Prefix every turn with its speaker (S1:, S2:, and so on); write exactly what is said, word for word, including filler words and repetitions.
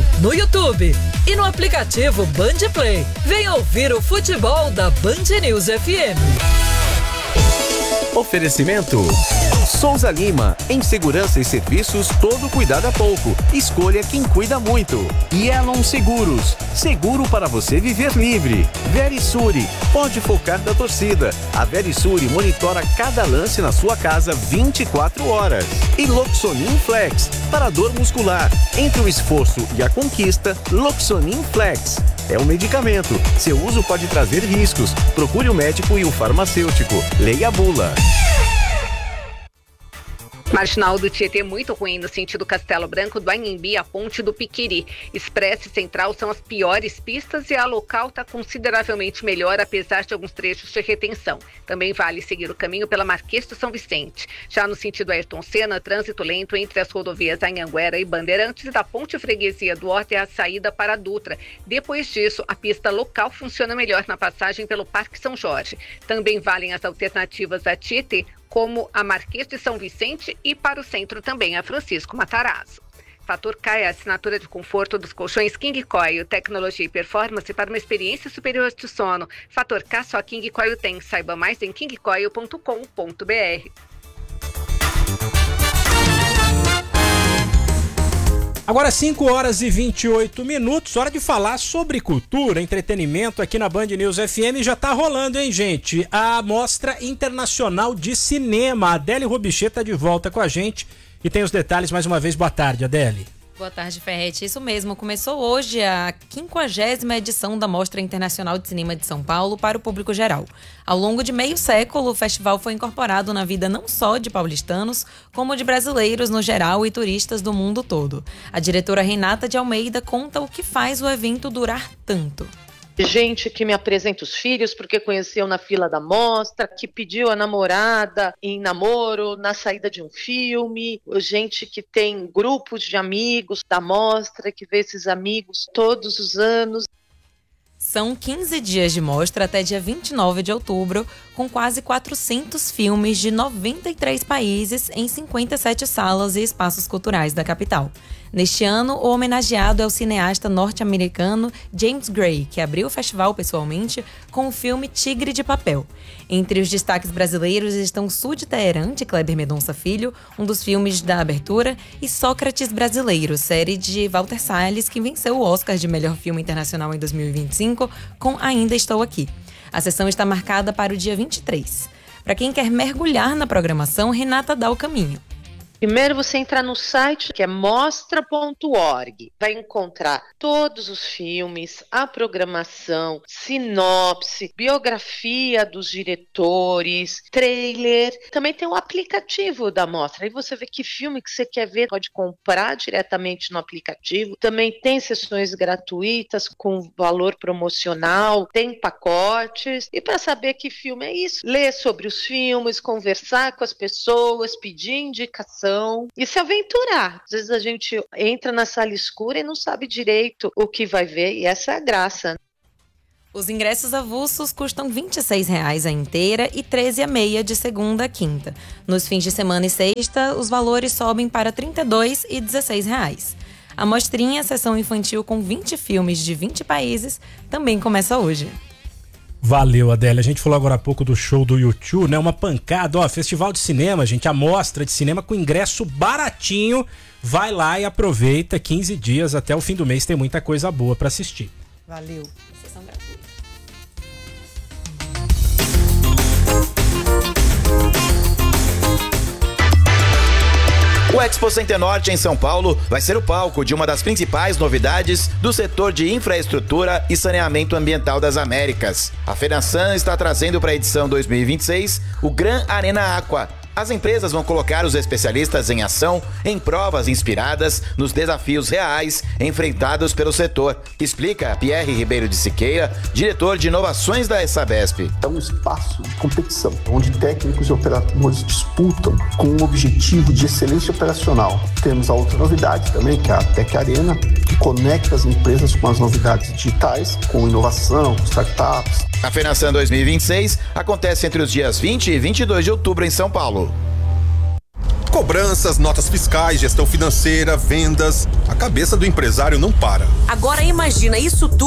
S1: no YouTube e no aplicativo Band Play. Venha ouvir o futebol da Band News F M.
S2: Oferecimento Souza Lima, em segurança e serviços, todo cuidado é pouco. Escolha quem cuida muito. Yelon Seguros, seguro para você viver livre. Verisure, pode focar da torcida. A Verisure monitora cada lance na sua casa vinte e quatro horas. E Loxonin Flex, para dor muscular. Entre o esforço e a conquista, Loxonin Flex. É um medicamento. Seu uso pode trazer riscos. Procure o médico e o farmacêutico. Leia a bula.
S3: Marginal do Tietê muito ruim no sentido Castelo Branco do Anhembi à Ponte do Piquiri. Expressa e Central são as piores pistas e a local está consideravelmente melhor, apesar de alguns trechos de retenção. Também vale seguir o caminho pela Marquês de São Vicente. Já no sentido Ayrton Senna, trânsito lento entre as rodovias Anhanguera e Bandeirantes e da Ponte Freguesia do Horta é a saída para a Dutra. Depois disso, a pista local funciona melhor na passagem pelo Parque São Jorge. Também valem as alternativas a Tietê, como a Marquês de São Vicente e para o centro também a Francisco Matarazzo. Fator K é a assinatura de conforto dos colchões King Coil, tecnologia e performance para uma experiência superior de sono. Fator K só King Coil tem. Saiba mais em king coil ponto com ponto b r.
S4: Agora cinco horas e vinte e oito minutos, hora de falar sobre cultura, entretenimento aqui na Band News F M. Já tá rolando, hein, gente? A Mostra Internacional de Cinema. A Adélia Robichê tá de volta com a gente e tem os detalhes mais uma vez. Boa tarde, Adélia.
S5: Boa tarde, Ferretti. Isso mesmo, começou hoje a quinquagésima edição da Mostra Internacional de Cinema de São Paulo para o público geral. Ao longo de meio século, o festival foi incorporado na vida não só de paulistanos, como de brasileiros no geral e turistas do mundo todo. A diretora Renata de Almeida conta o que faz o evento durar tanto.
S6: Gente que me apresenta os filhos porque conheceu na fila da mostra, que pediu a namorada em namoro, na saída de um filme, gente que tem grupos de amigos da mostra, que vê esses amigos todos os anos.
S5: São quinze dias de mostra até dia vinte e nove de outubro, com quase quatrocentos filmes de noventa e três países em cinquenta e sete salas e espaços culturais da capital. Neste ano, o homenageado é o cineasta norte-americano James Gray, que abriu o festival pessoalmente com o filme Tigre de Papel. Entre os destaques brasileiros estão Sul de Teherã, de Kleber Mendonça Filho, um dos filmes da abertura, e Sócrates Brasileiro, série de Walter Salles, que venceu o Oscar de melhor filme internacional em dois mil e vinte e cinco, com Ainda Estou Aqui. A sessão está marcada para o dia vinte e três. Para quem quer mergulhar na programação, Renata dá o caminho.
S6: Primeiro você entra no site que é mostra ponto org, vai encontrar todos os filmes, a programação, sinopse, biografia dos diretores, trailer. Também tem o aplicativo da mostra, aí você vê que filme que você quer ver, pode comprar diretamente no aplicativo. Também tem sessões gratuitas com valor promocional, tem pacotes. E para saber que filme é isso, ler sobre os filmes, conversar com as pessoas, pedir indicação e se aventurar. Às vezes a gente entra na sala escura e não sabe direito o que vai ver, e essa é a graça.
S5: Os ingressos avulsos custam vinte e seis reais a inteira e treze a meia de segunda a quinta. Nos fins de semana e sexta, os valores sobem para trinta e dois reais e dezesseis reais. A mostrinha, sessão infantil com vinte filmes de vinte países, também começa hoje.
S4: Valeu, Adélia. A gente falou agora há pouco do show do U dois, né? Uma pancada, ó, festival de cinema, gente, a mostra de cinema com ingresso baratinho. Vai lá e aproveita, quinze dias até o fim do mês, tem muita coisa boa pra assistir.
S5: Valeu. Sessão gratuita.
S7: O Expo Center Norte em São Paulo vai ser o palco de uma das principais novidades do setor de infraestrutura e saneamento ambiental das Américas. A FENASAN está trazendo para a edição dois mil e vinte e seis o Gran Arena Aqua. As empresas vão colocar os especialistas em ação em provas inspiradas nos desafios reais enfrentados pelo setor. Explica Pierre Ribeiro de Siqueira, diretor de inovações da Sabesp.
S8: É um espaço de competição, onde técnicos e operadores disputam com um objetivo de excelência operacional. Temos a outra novidade também, que é a Tech Arena, que conecta as empresas com as novidades digitais, com inovação, com startups.
S7: A FENASAN dois mil e vinte e seis acontece entre os dias vinte e vinte e dois de outubro em São Paulo.
S9: Cobranças, notas fiscais, gestão financeira, vendas. A cabeça do empresário não para.
S10: Agora imagina isso tudo